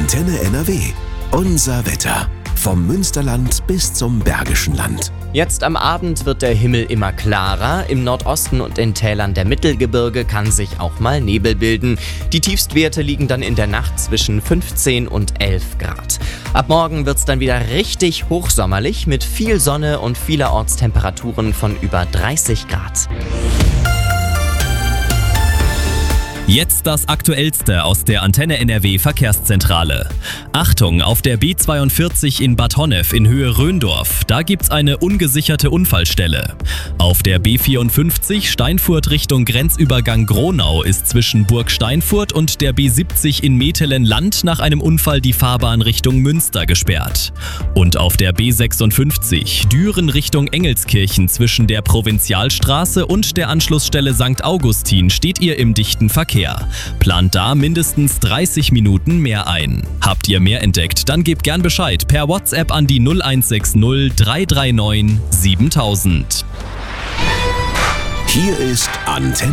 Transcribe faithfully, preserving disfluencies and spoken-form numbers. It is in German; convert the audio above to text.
Antenne N R W. Unser Wetter. Vom Münsterland bis zum Bergischen Land. Jetzt am Abend wird der Himmel immer klarer. Im Nordosten und in Tälern der Mittelgebirge kann sich auch mal Nebel bilden. Die Tiefstwerte liegen dann in der Nacht zwischen fünfzehn und elf Grad. Ab morgen wird es dann wieder richtig hochsommerlich mit viel Sonne und vielerorts Temperaturen von über dreißig Grad. Jetzt das Aktuellste aus der Antenne N R W Verkehrszentrale. Achtung, auf der B zweiundvierzig in Bad Honnef in Höhe Röndorf, da gibt's eine ungesicherte Unfallstelle. Auf der B vierundfünfzig Steinfurt Richtung Grenzübergang Gronau ist zwischen Burg Steinfurt und der B siebzig in Metelen-Land nach einem Unfall die Fahrbahn Richtung Münster gesperrt. Und auf der B sechsundfünfzig Düren Richtung Engelskirchen zwischen der Provinzialstraße und der Anschlussstelle Sankt Augustin steht ihr im dichten Verkehr. Plant da mindestens dreißig Minuten mehr ein. Habt ihr mehr entdeckt, dann gebt gern Bescheid per WhatsApp an die null eins sechs null drei drei neun siebentausend. Hier ist Antenne